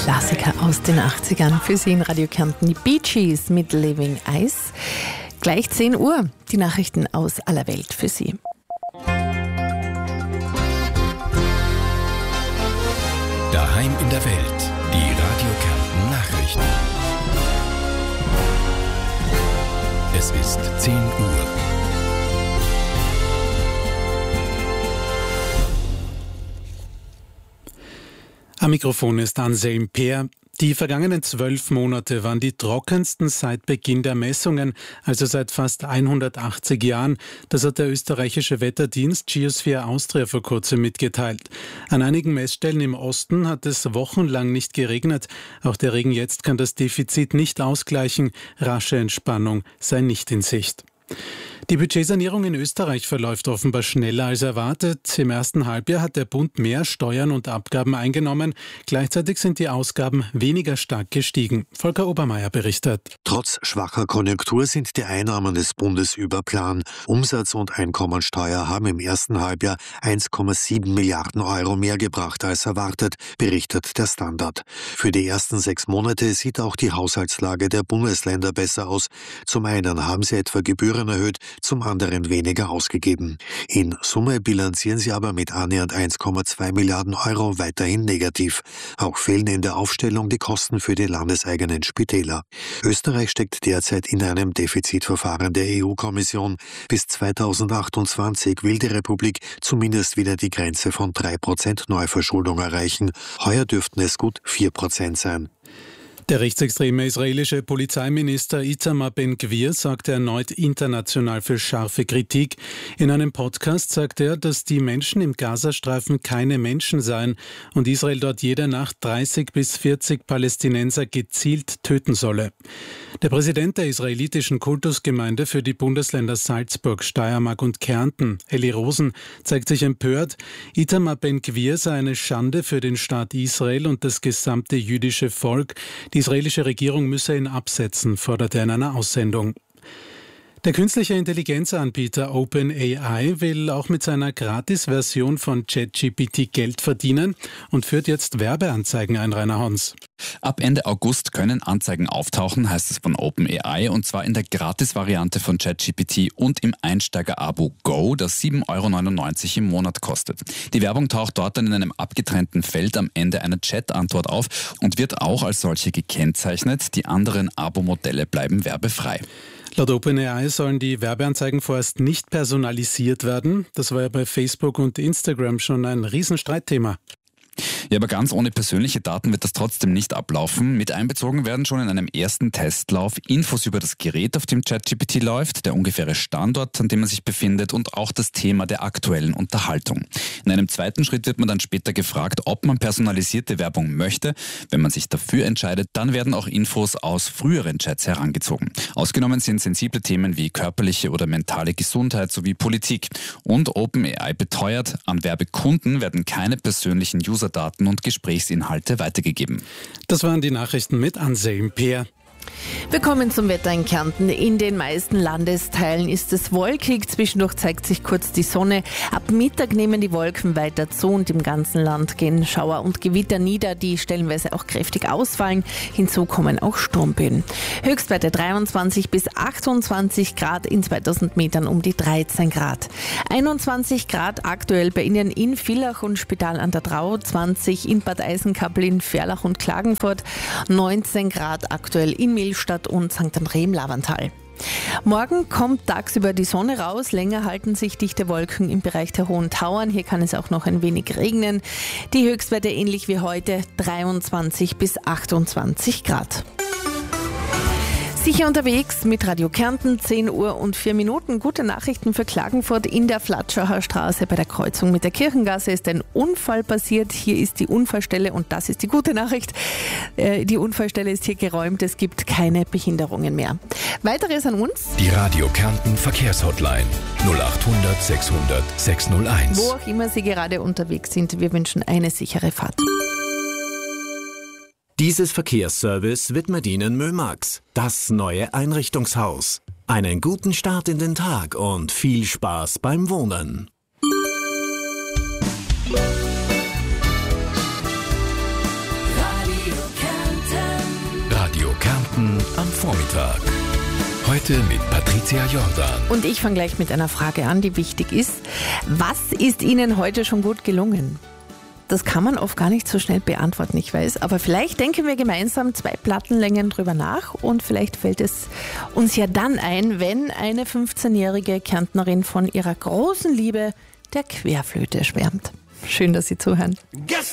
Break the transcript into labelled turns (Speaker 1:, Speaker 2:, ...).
Speaker 1: Klassiker aus den 80ern. Für Sie in Radio Kärnten die Bee Gees mit Living Ice. Gleich 10 Uhr, die Nachrichten aus aller Welt für Sie.
Speaker 2: Daheim in der Welt, die Radio Kärnten Nachrichten. Es ist 10 Uhr.
Speaker 3: Am Mikrofon ist Anselm Peer. Die vergangenen 12 Monate waren die trockensten seit Beginn der Messungen, also seit fast 180 Jahren. Das hat der österreichische Wetterdienst Geosphere Austria vor kurzem mitgeteilt. An einigen Messstellen im Osten hat es wochenlang nicht geregnet. Auch der Regen jetzt kann das Defizit nicht ausgleichen. Rasche Entspannung sei nicht in Sicht. Die Budgetsanierung in Österreich verläuft offenbar schneller als erwartet. Im ersten Halbjahr hat der Bund mehr Steuern und Abgaben eingenommen. Gleichzeitig sind die Ausgaben weniger stark gestiegen. Volker Obermeier berichtet.
Speaker 4: Trotz schwacher Konjunktur sind die Einnahmen des Bundes über Plan. Umsatz- und Einkommensteuer haben im ersten Halbjahr 1,7 Milliarden Euro mehr gebracht als erwartet, berichtet der Standard. Für die ersten 6 Monate sieht auch die Haushaltslage der Bundesländer besser aus. Zum einen haben sie etwa Gebühren erhöht, zum anderen weniger ausgegeben. In Summe bilanzieren sie aber mit annähernd 1,2 Milliarden Euro weiterhin negativ. Auch fehlen in der Aufstellung die Kosten für die landeseigenen Spitäler. Österreich steckt derzeit in einem Defizitverfahren der EU-Kommission. Bis 2028 will die Republik zumindest wieder die Grenze von 3% Neuverschuldung erreichen. Heuer dürften es gut 4% sein.
Speaker 3: Der rechtsextreme israelische Polizeiminister Itamar Ben-Gvir sorgte erneut international für scharfe Kritik. In einem Podcast sagte er, dass die Menschen im Gazastreifen keine Menschen seien und Israel dort jede Nacht 30 bis 40 Palästinenser gezielt töten solle. Der Präsident der israelitischen Kultusgemeinde für die Bundesländer Salzburg, Steiermark und Kärnten, Eli Rosen, zeigt sich empört. Itamar Ben-Gvir sei eine Schande für den Staat Israel und das gesamte jüdische Volk. Die israelische Regierung müsse ihn absetzen, forderte er in einer Aussendung. Der künstliche Intelligenzanbieter OpenAI will auch mit seiner Gratis-Version von ChatGPT Geld verdienen und führt jetzt Werbeanzeigen ein, Rainer Hans.
Speaker 5: Ab Ende August können Anzeigen auftauchen, heißt es von OpenAI, und zwar in der Gratis-Variante von ChatGPT und im Einsteiger-Abo Go, das 7,99 € im Monat kostet. Die Werbung taucht dort dann in einem abgetrennten Feld am Ende einer Chat-Antwort auf und wird auch als solche gekennzeichnet. Die anderen Abo-Modelle bleiben werbefrei.
Speaker 3: Laut OpenAI sollen die Werbeanzeigen vorerst nicht personalisiert werden. Das war ja bei Facebook und Instagram schon ein Riesenstreitthema.
Speaker 5: Ja, aber ganz ohne persönliche Daten wird das trotzdem nicht ablaufen. Mit einbezogen werden schon in einem ersten Testlauf Infos über das Gerät, auf dem ChatGPT läuft, der ungefähre Standort, an dem man sich befindet und auch das Thema der aktuellen Unterhaltung. In einem zweiten Schritt wird man dann später gefragt, ob man personalisierte Werbung möchte. Wenn man sich dafür entscheidet, dann werden auch Infos aus früheren Chats herangezogen. Ausgenommen sind sensible Themen wie körperliche oder mentale Gesundheit sowie Politik. Und OpenAI beteuert, an Werbekunden werden keine persönlichen Userdaten und Gesprächsinhalte weitergegeben.
Speaker 3: Das waren die Nachrichten mit Anselm Peer.
Speaker 1: Wir kommen zum Wetter in Kärnten. In den meisten Landesteilen ist es wolkig. Zwischendurch zeigt sich kurz die Sonne. Ab Mittag nehmen die Wolken weiter zu und im ganzen Land gehen Schauer und Gewitter nieder, die stellenweise auch kräftig ausfallen. Hinzu kommen auch Sturmböen. Höchstwerte 23 bis 28 Grad, in 2000 Metern um die 13 Grad. 21 Grad aktuell bei Ihnen in Villach und Spital an der Drau, 20 in Bad Eisenkappel, in Ferlach und Klagenfurt, 19 Grad aktuell in Millstatt und St. André im Lavantal. Morgen kommt tagsüber die Sonne raus, länger halten sich dichte Wolken im Bereich der Hohen Tauern. Hier kann es auch noch ein wenig regnen. Die Höchstwerte ähnlich wie heute, 23 bis 28 Grad. Sicher unterwegs mit Radio Kärnten, 10 Uhr und 4 Minuten. Gute Nachrichten für Klagenfurt. In der Flatschacher Straße bei der Kreuzung mit der Kirchengasse ist ein Unfall passiert. Hier ist die Unfallstelle und das ist die gute Nachricht. Die Unfallstelle ist hier geräumt. Es gibt keine Behinderungen mehr. Weiteres an uns.
Speaker 2: Die Radio Kärnten Verkehrshotline 0800 600 601.
Speaker 1: Wo auch immer Sie gerade unterwegs sind, wir wünschen eine sichere Fahrt.
Speaker 6: Dieses Verkehrsservice widmet Ihnen Mömax, das neue Einrichtungshaus. Einen guten Start in den Tag und viel Spaß beim Wohnen.
Speaker 2: Radio Kärnten am Vormittag. Heute mit Patricia Jordan.
Speaker 1: Und ich fange gleich mit einer Frage an, die wichtig ist. Was ist Ihnen heute schon gut gelungen? Das kann man oft gar nicht so schnell beantworten, ich weiß. Aber vielleicht denken wir gemeinsam 2 Plattenlängen drüber nach und vielleicht fällt es uns ja dann ein, wenn eine 15-jährige Kärntnerin von ihrer großen Liebe der Querflöte schwärmt. Schön, dass Sie zuhören.
Speaker 7: Guess